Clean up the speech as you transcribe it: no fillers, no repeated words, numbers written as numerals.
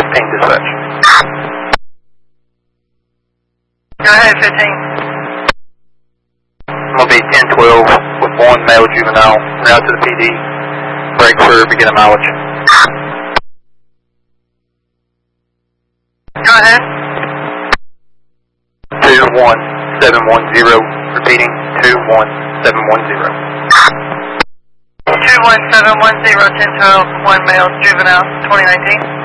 Payne Dispatch. Go ahead, 15. I'm going to be 1012 with one male juvenile, route to the PD. Break for beginning mileage. Go ahead. 21710, repeating 21710. 21710, 1012, one male juvenile, 2019.